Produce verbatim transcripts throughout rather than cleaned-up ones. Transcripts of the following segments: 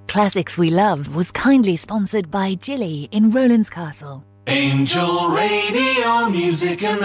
Classics We Love was kindly sponsored by Jilly in Rowlands Castle. Angel Radio, music and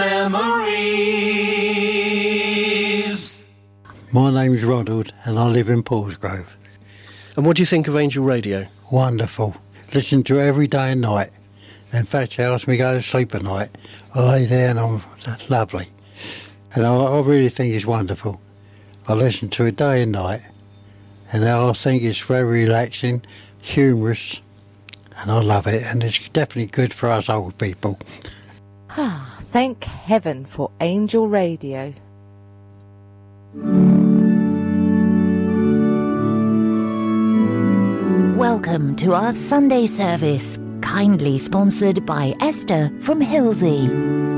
memories. My name's Ronald and I live in Paulsgrove. And what do you think of Angel Radio? Wonderful. Listen to it every day and night. In fact, it helps me go to sleep at night. I lay there and I'm lovely. And I, I really think it's wonderful. I listen to it day and night. And I think it's very relaxing, humorous, and I love it. And it's definitely good for us old people. Ah, thank heaven for Angel Radio. Welcome to our Sunday service, kindly sponsored by Esther from Hilsey.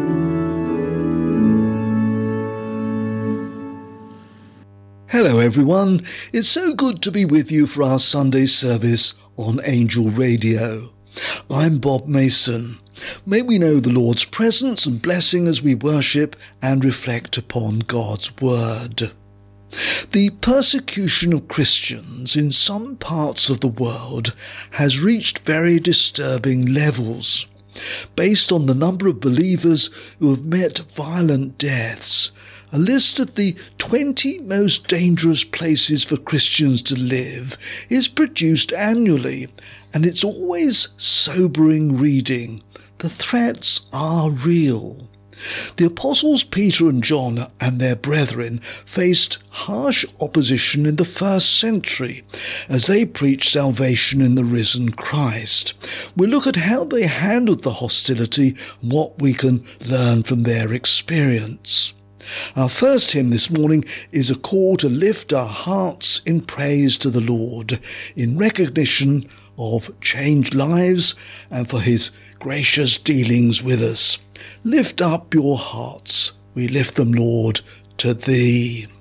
Hello everyone, it's so good to be with you for our Sunday service on Angel Radio. I'm Bob Mason. May we know the Lord's presence and blessing as we worship and reflect upon God's Word. The persecution of Christians in some parts of the world has reached very disturbing levels. Based on the number of believers who have met violent deaths, a list of the twenty most dangerous places for Christians to live is produced annually, and it's always sobering reading. The threats are real. The apostles Peter and John and their brethren faced harsh opposition in the first century as they preached salvation in the risen Christ. We'll look at how they handled the hostility and what we can learn from their experience. Our first hymn this morning is a call to lift our hearts in praise to the Lord, in recognition of changed lives and for his gracious dealings with us. Lift up your hearts, we lift them, Lord, to thee.